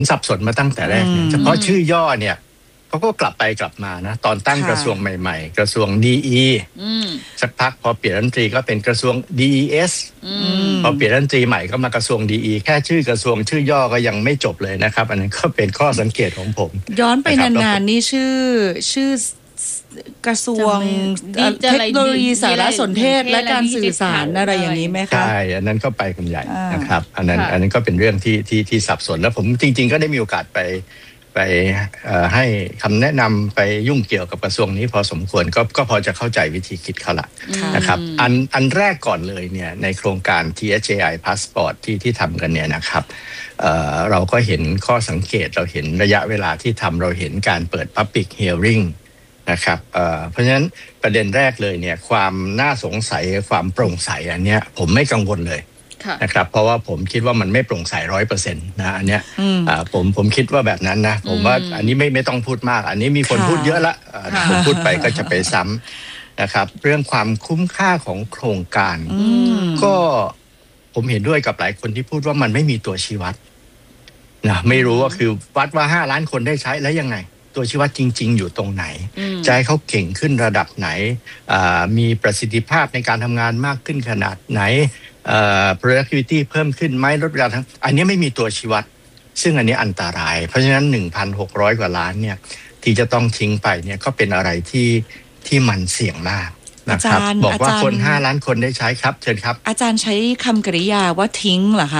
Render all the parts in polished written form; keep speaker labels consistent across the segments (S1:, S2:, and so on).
S1: สับสนมาตั้งแต่แรกเฉพาะชื่อย่อเนี่ยเขาก็กลับไปกลับมานะตอนตั้งกระทรวงใหม่ๆกระทรวง DE สักพักพอเปลี่ยนรัฐมนตรีก็เป็นกระทรวง DES พอเปลี่ยนรัฐมนตรีใหม่ก็มากระทรวง DE แค่ชื่อกระทรวงชื่อย่อก็ยังไม่จบเลยนะครับอันนั้นก็เป็นข้อสังเกตของผม
S2: ย้อนไปนานๆนี่ชื่อกระทรวงเทคโนโลยีสารสนเทศและการสื่อสารอะไรอย่างนี้ไหมคะ
S1: ใช่อันนั้นก็ไปกันใหญ่นะครับอันนั้นก็เป็นเรื่องที่สับสนแล้วผมจริงๆก็ได้มีโอกาสไปให้คำแนะนำไปยุ่งเกี่ยวกับกระทรวงนี้พอสมควรก็พอจะเข้าใจวิธีคิดเขาละนะครับอันแรกก่อนเลยเนี่ยในโครงการ THAI Passport ที่ทำกันเนี่ยนะครับเราก็เห็นข้อสังเกตเราเห็นระยะเวลาที่ทำเราเห็นการเปิด Public Hearing นะครับเพราะฉะนั้นประเด็นแรกเลยเนี่ยความน่าสงสัยความโปร่งใสอันเนี้ยผมไม่กังวลเลยนะครับเพราะว่าผมคิดว่ามันไม่โปร่งใส 100% นะอันเนี้ยผมคิดว่าแบบนั้นนะผมว่าอันนี้ไม่ต้องพูดมากอันนี้มีคนพูดเยอะละผมพูดไปก็จะไปซ้ำนะครับเรื่องความคุ้มค่าของโครงการก็ผมเห็นด้วยกับหลายคนที่พูดว่ามันไม่มีตัวชี้วัดนะไม่รู้ว่าคือวัดว่า5 ล้านคนได้ใช้แล้วยังไงตัวชี้วัดจริงๆอยู่ตรงไหนจะให้เขาเก่งขึ้นระดับไหนมีประสิทธิภาพในการทำงานมากขึ้นขนาดไหนproductivity เพิ่มขึ้นไหมลดเวลาทั้งอันนี้ไม่มีตัวชี้วัดซึ่งอันนี้อันตรายเพราะฉะนั้น 1,600 กว่าล้านเนี่ยที่จะต้องทิ้งไปเนี่ยก็เป็นอะไรที่มันเสี่ยงมากนะครับบอกว่าคน5 ล้านคนได้ใช้ครับเชิญครับ
S2: อาจารย์ใช้คำกริยาว่าทิ้งเหรอคะ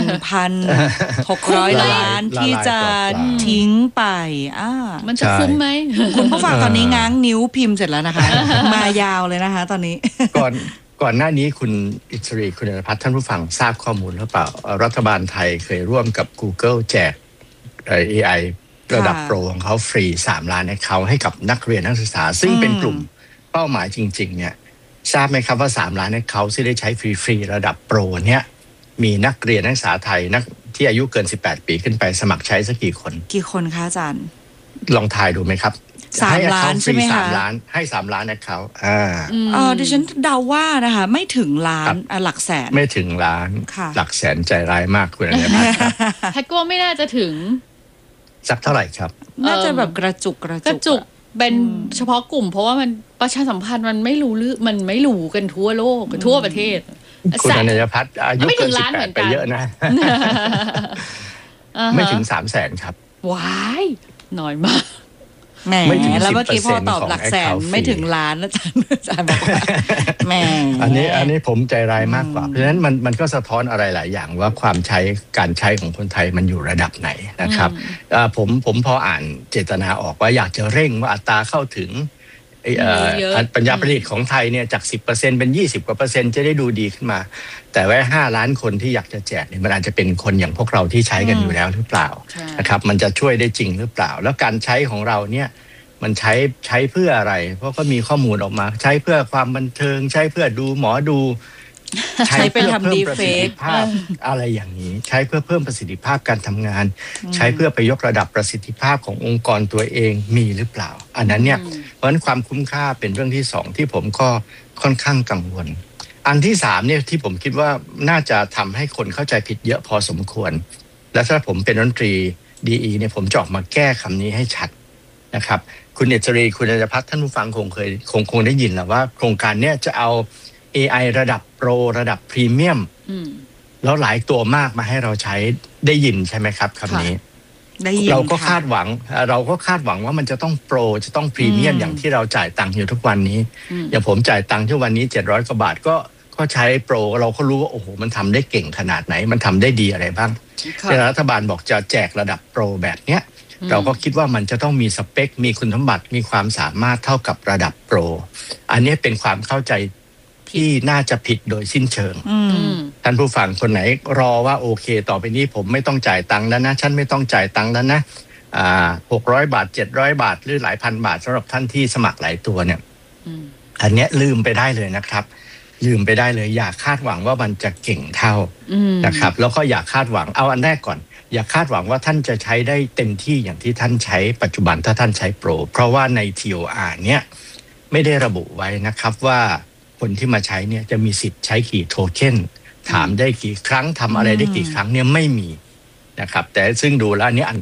S2: 1,600 ล้านที่จะทิ้งไป
S3: มันจะคุ้มไหม
S2: คุณผู้ฟังตอนนี้ง้างนิ้วพิมพ์เสร็จแล้วนะคะมายาวเลยนะคะตอนนี้
S1: ก่อนหน้านี้คุณอิสรีคุณอภัทรท่านผู้ฟังทราบข้อมูลหรือเปล่ารัฐบาลไทยเคยร่วมกับ Google แจก AI ระดับโปรของเขาฟรี3 ล้านaccountให้กับนักเรียนนักศึกษาซึ่งเป็นกลุ่มเป้าหมายจริงๆเนี่ยทราบไหมครับว่า3 ล้านaccountที่ได้ใช้ฟรีๆระดับโปรเนี่ยมีนักเรียนนักศึกษาไทยนักที่อายุเกิน18 ปีขึ้นไปสมัครใช้สักกี่คน
S2: คะอาจารย์
S1: ลองทายดูไหมครับ
S2: 3 ล้านใช่ไหมคะ
S1: 3 ล้านให้3 ล้านเขา
S2: ดิฉันเดาว่านะคะไม่ถึงล้านหลักแสน
S1: ไม่ถึงล้านหลักแสนใจร้ายมากคุณอะไรมากครับ
S3: ถ้าก็ไม่น่าจะถึง
S1: สักเท่าไหร่ครับ
S2: น่าจะแบบกระจุก
S3: เป็นเฉพาะกลุ่มเพราะว่ามันประชาสัมพันธ์มันไม่รู้มันไม่รู้กันทั่วโลกทั่วประเทศ
S1: คุณอนันยพัฒน์อายุเกิน18ไปเยอะนะไม่ถึง300,000ครับ
S3: ว้ายน้อยมาก
S2: แหมแล้วเมื่อกี้พอตอบหลักแสนไม่ถึงล้านอาจารย์บอกว่าแหม
S1: อันนี้ผมใจร้ายมากกว่าเพราะฉะนั้นมันก็สะท้อนอะไรหลายอย่างว่าการใช้ของคนไทยมันอยู่ระดับไหนนะครับผมพออ่านเจตนาออกว่าอยากจะเร่งว่าอัตราเข้าถึงปัญญาประดิษฐ์ของไทยเนี่ยจาก 10% เป็น 20 กว่า%จะได้ดูดีขึ้นมาแต่ว่า5 ล้านคนที่อยากจะแจกเนี่ยมันอาจจะเป็นคนอย่างพวกเราที่ใช้กันอยู่แล้วหรือเปล่านะครับมันจะช่วยได้จริงหรือเปล่าแล้วการใช้ของเราเนี่ยมันใช้เพื่ออะไรเพราะก็มีข้อมูลออกมาใช้เพื่อความบันเทิงใช้เพื่อดูหมอดู
S2: ใช้เพื่อเพิ่มประสิทธิ
S1: ภาพอะไรอย่างนี้ใช้เพื่อเพิ่มประสิทธิภาพการทำงานใช้เพื่อไปยกระดับประสิทธิภาพขององค์กรตัวเองมีหรือเปล่าอันนั้นเนี่ยเพราะฉะนั้นความคุ้มค่าเป็นเรื่องที่2ที่ผมก็ค่อนข้างกังวลอันที่3เนี่ยที่ผมคิดว่าน่าจะทำให้คนเข้าใจผิดเยอะพอสมควรและถ้าผมเป็นรัฐมนตรี DE เนี่ยผมจะออกมาแก้คำนี้ให้ชัดนะครับคุณเนตรีคุณอัญพัฒน์ท่านผู้ฟังคงได้ยินแล้วว่าโครงการเนี้ยจะเอา AI ระดับโปรระดับพรีเมียมแล้วหลายตัวมากมาให้เราใช้ได้ยินใช่ไหมครับคำนี้เราก็คาดหวังว่ามันจะต้องโปรจะต้องพรีเมียมอย่างที่เราจ่ายตังค์อยู่ทุกวันนี้อย่างผมจ่ายตังค์ทุกวันนี้700 กว่าบาทก็ใช้โปรเราก็รู้ว่าโอ้โหมันทำได้เก่งขนาดไหนมันทำได้ดีอะไรบ้างที่รัฐบาลบอกจะแจกระดับโปรแบบเนี้ยเราก็คิดว่ามันจะต้องมีสเปคมีคุณสมบัติมีความสามารถเท่ากับระดับโปรอันนี้เป็นความเข้าใจที่น่าจะผิดโดยสิ้นเชิงท่านผู้ฟังคนไหนรอว่าโอเคต่อไปนี้ผมไม่ต้องจ่ายตังค์แล้วนะฉันไม่ต้องจ่ายตังค์แล้วนะ600 บาท700 บาทหรือหลายพันบาทสำหรับท่านที่สมัครหลายตัวเนี่ยอันนี้ลืมไปได้เลยนะครับลืมไปได้เลยอย่าคาดหวังว่ามันจะเก่งเท่านะครับแล้วก็อย่าคาดหวังเอาอันแรกก่อนอย่าคาดหวังว่าท่านจะใช้ได้เต็มที่อย่างที่ท่านใช้ปัจจุบันถ้าท่านใช้โปรเพราะว่าใน TOR เนี่ยไม่ได้ระบุไว้นะครับว่าคนที่มาใช้เนี่ยจะมีสิทธิ์ใช้กี่โทเค็นถามได้กี่ครั้งทำอะไรได้กี่ครั้งเนี่ยไม่มีนะครับแต่ซึ่งดูแล้วอันนี้